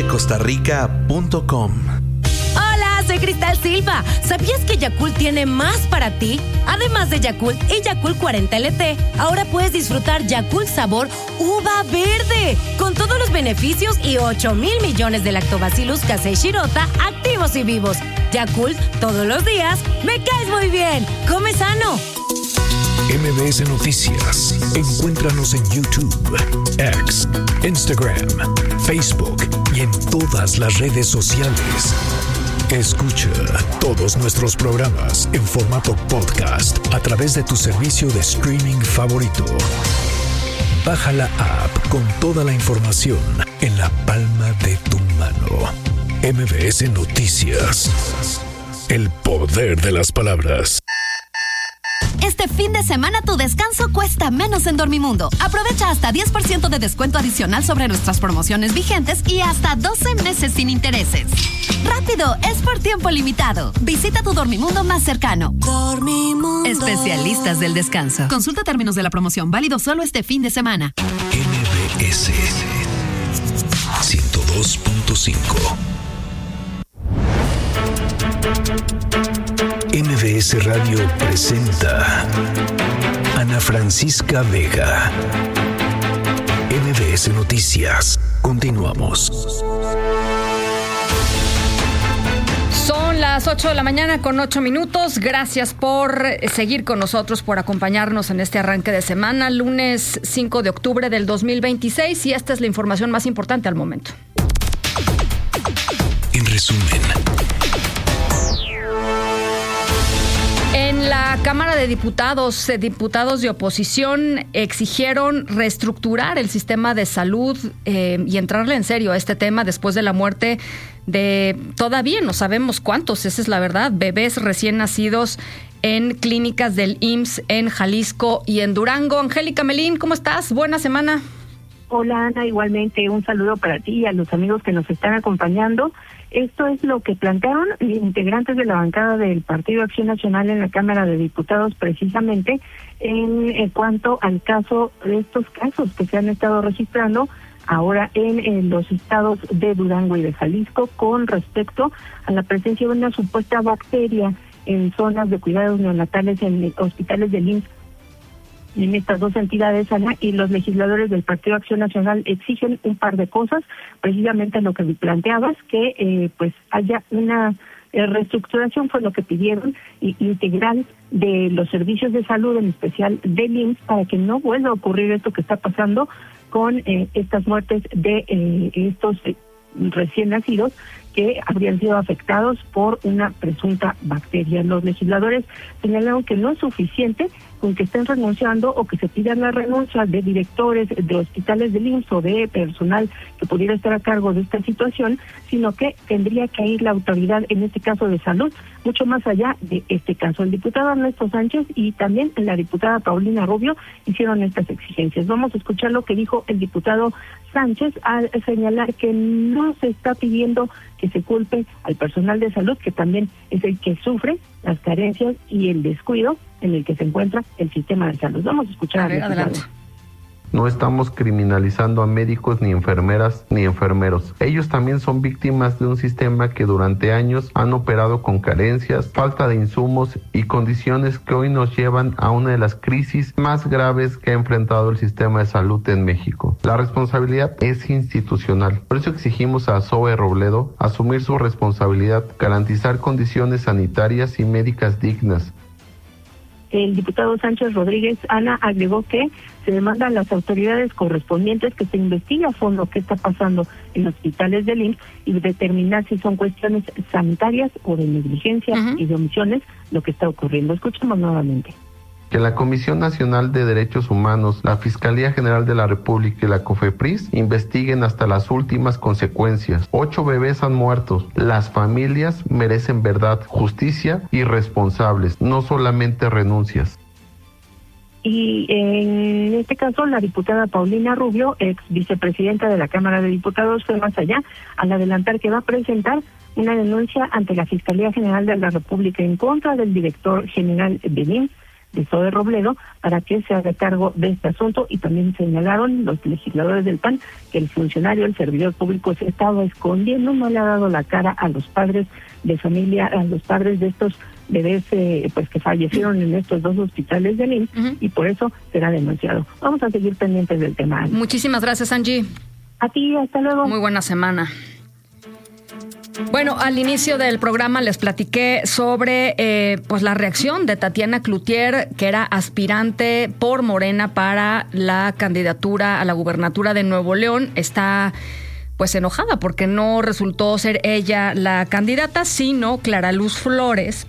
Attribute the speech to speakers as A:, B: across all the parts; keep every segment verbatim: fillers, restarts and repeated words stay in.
A: costarrica punto com.
B: Hola, soy Cristal Silva. ¿Sabías que Yakult tiene más para ti? Además de Yakult y Yakult cuarenta L T, ahora puedes disfrutar Yakult sabor uva verde, con todos los beneficios y ocho mil millones de lactobacillus casei shirota activos y vivos. Yakult, todos los días, me caes muy bien. Come sano.
C: M B S Noticias. Encuéntranos en YouTube, X, Instagram, Facebook y en todas las redes sociales. Escucha todos nuestros programas en formato podcast a través de tu servicio de streaming favorito. Baja la app con toda la información en la palma de tu mano. M B S Noticias. El poder de las palabras.
D: Este fin de semana tu descanso cuesta menos en Dormimundo. Aprovecha hasta diez por ciento de descuento adicional sobre nuestras promociones vigentes y hasta doce meses sin intereses. ¡Rápido! Es por tiempo limitado. Visita tu Dormimundo más cercano. Dormimundo. Especialistas del descanso. Consulta términos de la promoción. Válido solo este fin de semana.
C: M B S ciento dos punto cinco. M B S Radio presenta Ana Francisca Vega. M B S Noticias. Continuamos.
E: Son las ocho de la mañana con ocho minutos. Gracias por seguir con nosotros, por acompañarnos en este arranque de semana, lunes cinco de octubre del dos mil veintiséis, y esta es la información más importante al momento.
C: En resumen.
E: En la Cámara de Diputados, eh, diputados de oposición exigieron reestructurar el sistema de salud eh, y entrarle en serio a este tema después de la muerte de, todavía no sabemos cuántos, esa es la verdad, bebés recién nacidos en clínicas del I M S S en Jalisco y en Durango. Angélica Melín, ¿cómo estás? Buena semana.
F: Hola, Ana, igualmente un saludo para ti y a los amigos que nos están acompañando. Esto es lo que plantearon integrantes de la bancada del Partido Acción Nacional en la Cámara de Diputados, precisamente en, en cuanto al caso de estos casos que se han estado registrando ahora en, en los estados de Durango y de Jalisco con respecto a la presencia de una supuesta bacteria en zonas de cuidados neonatales en hospitales del I M S S. En estas dos entidades, Ana, y los legisladores del Partido Acción Nacional exigen un par de cosas, precisamente lo que planteabas, que eh, pues haya una eh, reestructuración, fue lo que pidieron, y, integral de los servicios de salud, en especial del I M S S, para que no vuelva a ocurrir esto que está pasando con eh, estas muertes de eh, estos eh, recién nacidos que habrían sido afectados por una presunta bacteria. Los legisladores señalaron que no es suficiente con que estén renunciando o que se pidan la renuncia de directores de hospitales del I M S S o de personal que pudiera estar a cargo de esta situación, sino que tendría que ir la autoridad, en este caso de salud, mucho más allá de este caso. El diputado Ernesto Sánchez y también la diputada Paulina Rubio hicieron estas exigencias. Vamos a escuchar lo que dijo el diputado Sánchez al señalar que no se está pidiendo que se culpe al personal de salud, que también es el que sufre las carencias y el descuido en el que se encuentra el sistema de salud. Vamos a escuchar. A ver, adelante.
G: No estamos criminalizando a médicos, ni enfermeras, ni enfermeros. Ellos también son víctimas de un sistema que durante años han operado con carencias, falta de insumos y condiciones que hoy nos llevan a una de las crisis más graves que ha enfrentado el sistema de salud en México. La responsabilidad es institucional. Por eso exigimos a Zoe Robledo asumir su responsabilidad, garantizar condiciones sanitarias y médicas dignas.
F: El diputado Sánchez Rodríguez, Ana, agregó que se demanda a las autoridades correspondientes que se investigue a fondo qué está pasando en hospitales del I M S S y determinar si son cuestiones sanitarias o de negligencia uh-huh. y de omisiones lo que está ocurriendo. Escuchemos nuevamente.
G: Que la Comisión Nacional de Derechos Humanos, la Fiscalía General de la República y la COFEPRIS investiguen hasta las últimas consecuencias. Ocho bebés han muerto. Las familias merecen verdad, justicia y responsables, no solamente renuncias.
F: Y en este caso, la diputada Paulina Rubio, ex vicepresidenta de la Cámara de Diputados, fue más allá al adelantar que va a presentar una denuncia ante la Fiscalía General de la República en contra del director general del I M S S, de Zoe Robledo para que se haga cargo de este asunto. Y también señalaron los legisladores del P A N que el funcionario, el servidor público, se estaba escondiendo, no le ha dado la cara a los padres de familia, a los padres de estos bebés eh, pues que fallecieron en estos dos hospitales de I M S S, uh-huh. y por eso será denunciado. Vamos a seguir pendientes del tema.
E: Muchísimas gracias, Angie.
F: A ti, hasta luego.
E: Muy buena semana. Bueno, al inicio del programa les platiqué sobre eh, pues la reacción de Tatiana Cloutier, que era aspirante por Morena para la candidatura a la gubernatura de Nuevo León. Está pues enojada porque no resultó ser ella la candidata, sino Clara Luz Flores.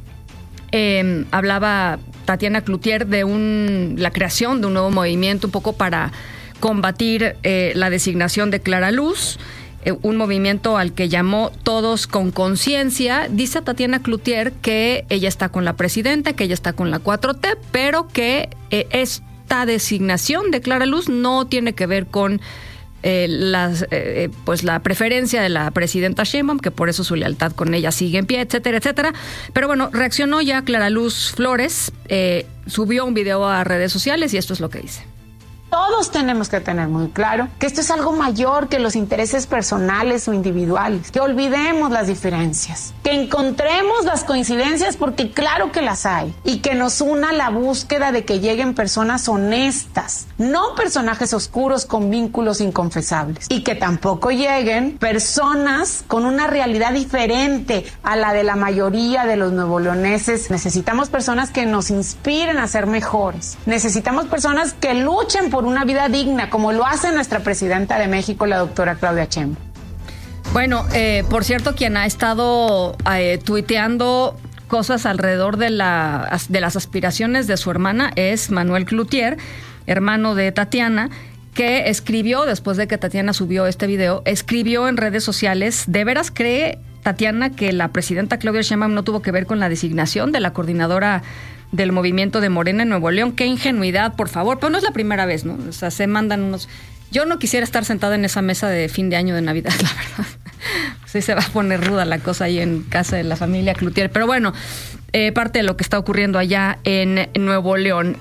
E: Eh, hablaba Tatiana Cloutier de un, la creación de un nuevo movimiento un poco para combatir eh, la designación de Clara Luz, eh, un movimiento al que llamó Todos con Conciencia. Dice Tatiana Cloutier que ella está con la presidenta, que ella está con la cuatro T, pero que eh, esta designación de Clara Luz no tiene que ver con Eh, las, eh, pues la preferencia de la presidenta Sheinbaum, que por eso su lealtad con ella sigue en pie, etcétera, etcétera. Pero bueno, reaccionó ya Clara Luz Flores, eh, subió un video a redes sociales y esto es lo que dice.
H: Todos tenemos que tener muy claro que esto es algo mayor que los intereses personales o individuales, que olvidemos las diferencias, que encontremos las coincidencias porque claro que las hay, y que nos una la búsqueda de que lleguen personas honestas, no personajes oscuros con vínculos inconfesables, y que tampoco lleguen personas con una realidad diferente a la de la mayoría de los nuevoleoneses. Necesitamos personas que nos inspiren a ser mejores, necesitamos personas que luchen por por una vida digna, como lo hace nuestra presidenta de México, la doctora Claudia Sheinbaum.
E: Bueno, eh, por cierto, quien ha estado eh, tuiteando cosas alrededor de, la, de las aspiraciones de su hermana es Manuel Cloutier, hermano de Tatiana, que escribió, después de que Tatiana subió este video, escribió en redes sociales: ¿de veras cree Tatiana que la presidenta Claudia Sheinbaum no tuvo que ver con la designación de la coordinadora del movimiento de Morena en Nuevo León? Qué ingenuidad, por favor. Pero no es la primera vez, ¿no? O sea, se mandan unos... Yo no quisiera estar sentada en esa mesa de fin de año de Navidad, la verdad. Sí se va a poner ruda la cosa ahí en casa de la familia Cloutier. Pero bueno, eh, parte de lo que está ocurriendo allá en Nuevo León.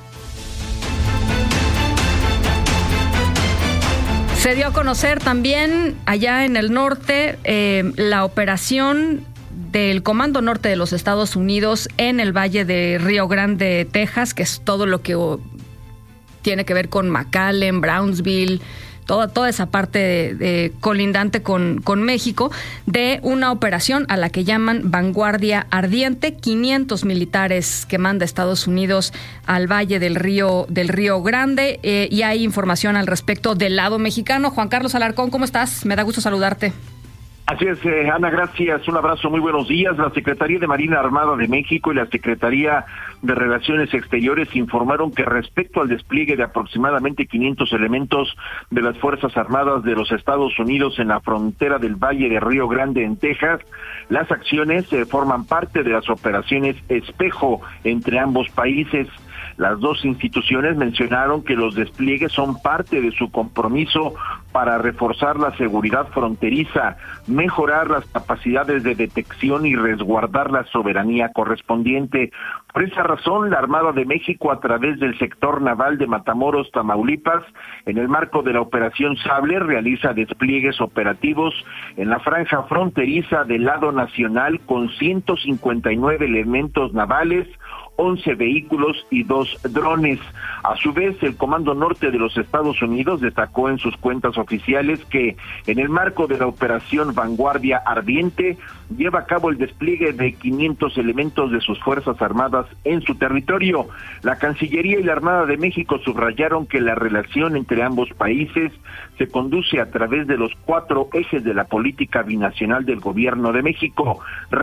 E: Se dio a conocer también allá en el norte eh, la operación del Comando Norte de los Estados Unidos en el Valle de Río Grande, Texas, que es todo lo que oh, tiene que ver con McAllen, Brownsville, toda, toda esa parte de, de colindante con, con México, de una operación a la que llaman Vanguardia Ardiente, quinientos militares que manda Estados Unidos al Valle del Río, del Río Grande, eh, y hay información al respecto del lado mexicano. Juan Carlos Alarcón, ¿cómo estás? Me da gusto saludarte.
I: Así es, eh, Ana, gracias. Un abrazo, muy buenos días. La Secretaría de Marina Armada de México y la Secretaría de Relaciones Exteriores informaron que respecto al despliegue de aproximadamente quinientos elementos de las Fuerzas Armadas de los Estados Unidos en la frontera del Valle de Río Grande, en Texas, las acciones eh, forman parte de las operaciones Espejo entre ambos países. Las dos instituciones mencionaron que los despliegues son parte de su compromiso para reforzar la seguridad fronteriza, mejorar las capacidades de detección y resguardar la soberanía correspondiente. Por esa razón, la Armada de México, a través del sector naval de Matamoros, Tamaulipas, en el marco de la Operación Sable, realiza despliegues operativos en la franja fronteriza del lado nacional con ciento cincuenta y nueve elementos navales, once vehículos y dos drones. A su vez, el Comando Norte de los Estados Unidos destacó en sus cuentas oficiales que en el marco de la Operación Vanguardia Ardiente lleva a cabo el despliegue de quinientos elementos de sus Fuerzas Armadas en su territorio. La Cancillería y la Armada de México subrayaron que la relación entre ambos países se conduce a través de los cuatro ejes de la política binacional del Gobierno de México: